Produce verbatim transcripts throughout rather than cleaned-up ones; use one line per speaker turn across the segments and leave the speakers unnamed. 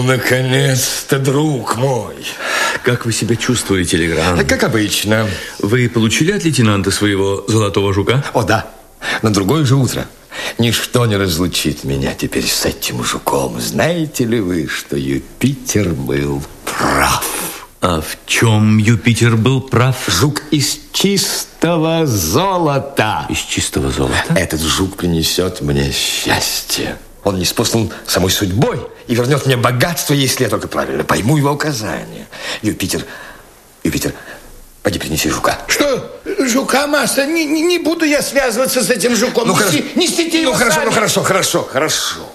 Ну, наконец-то, друг мой.
Как вы себя чувствуете, Легран?
Как обычно.
Вы получили от лейтенанта своего золотого жука?
О, да. На другое же утро. Ничто не разлучит меня теперь с этим жуком. Знаете ли вы, что Юпитер был прав?
А в чем Юпитер был прав?
Жук из чистого золота.
Из чистого золота?
Этот жук принесет мне счастье. Он неспослан самой судьбой и вернет мне богатство, если я только правильно пойму его указания. Юпитер, Юпитер, пойди принеси жука.
Что? Жука, масса? Не, не, не буду я связываться с этим жуком.
Ну,
Неси,
хорошо.
несите его
Ну, хорошо,
сами.
ну, хорошо, хорошо, хорошо.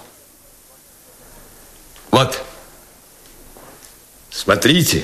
Вот. Смотрите.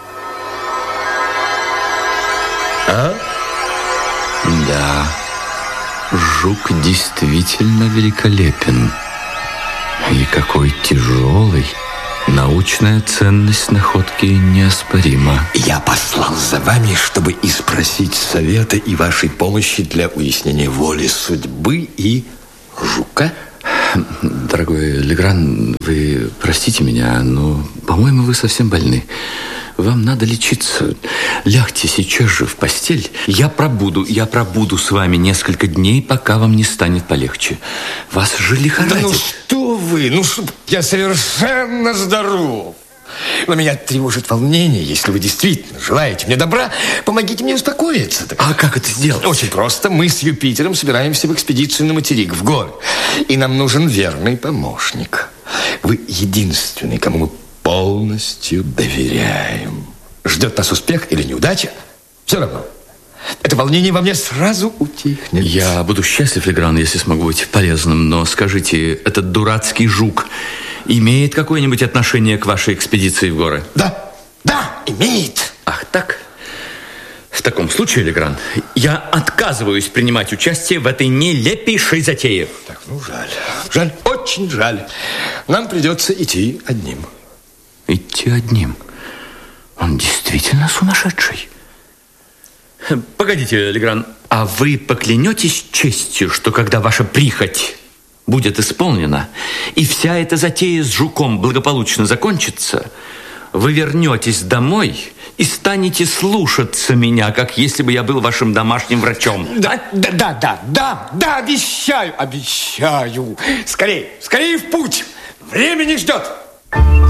А?
Да, жук действительно великолепен. И какой тяжелый. Научная ценность находки неоспорима.
Я послал за вами, чтобы и спросить совета и вашей помощи для уяснения воли судьбы и жука.
Дорогой Легран, вы простите меня, но, по-моему, вы совсем больны. Вам надо лечиться. Лягте сейчас же в постель. Я пробуду, я пробуду с вами несколько дней, пока вам не станет полегче. Вас же лихорадит.
Да ну что вы, ну что, я совершенно здоров. Но меня тревожит волнение. Если вы действительно желаете мне добра, помогите мне успокоиться.
А как это сделать?
Очень просто. Мы с Юпитером собираемся в экспедицию на материк, в горы. И нам нужен верный помощник. Вы единственный, кому мы полностью доверяем. Ждет нас успех или неудача? Все равно. Это волнение во мне сразу утихнет.
Я буду счастлив, Легран, если смогу быть полезным. Но скажите, этот дурацкий жук имеет какое-нибудь отношение к вашей экспедиции в горы?
Да, да, имеет.
Ах, так? В таком случае, Легран, я отказываюсь принимать участие в этой нелепейшей затее.
Так, ну жаль. Жаль, очень жаль. Нам придется идти одним.
Идти одним? Он действительно сумасшедший. Погодите, Легран, а вы поклянетесь честью, что когда ваша прихоть будет исполнена, и вся эта затея с жуком благополучно закончится, вы вернетесь домой и станете слушаться меня, как если бы я был вашим домашним врачом?
Да, да, да, да, да, да, обещаю, обещаю. Скорее, скорее в путь. Время не ждет.